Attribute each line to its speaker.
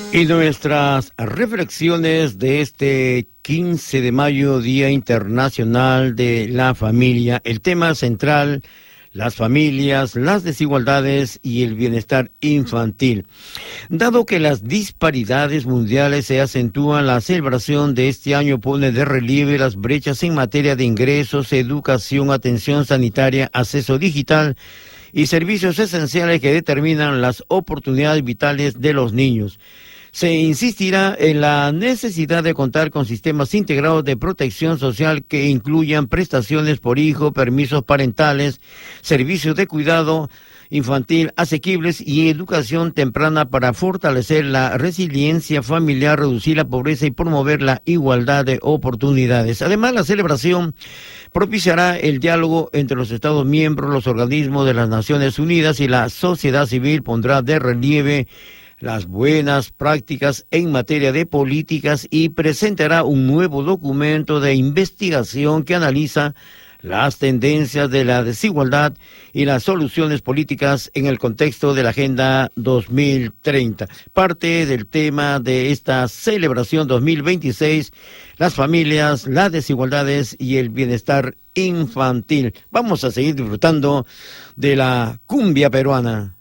Speaker 1: Y nuestras reflexiones de este 15 de mayo, Día Internacional de la Familia, el tema central, las familias, las desigualdades y el bienestar infantil. Dado que las disparidades mundiales se acentúan, la celebración de este año pone de relieve las brechas en materia de ingresos, educación, atención sanitaria, acceso digital y servicios esenciales que determinan las oportunidades vitales de los niños. Se insistirá en la necesidad de contar con sistemas integrados de protección social que incluyan prestaciones por hijo, permisos parentales, servicios de cuidado infantil asequibles y educación temprana para fortalecer la resiliencia familiar, reducir la pobreza y promover la igualdad de oportunidades. Además, la celebración propiciará el diálogo entre los Estados miembros, los organismos de las Naciones Unidas y la sociedad civil, pondrá de relieve las buenas prácticas en materia de políticas y presentará un nuevo documento de investigación que analiza las tendencias de la desigualdad y las soluciones políticas en el contexto de la Agenda 2030. Parte del tema de esta celebración 2026, las familias, las desigualdades y el bienestar infantil. Vamos a seguir disfrutando de la cumbia peruana.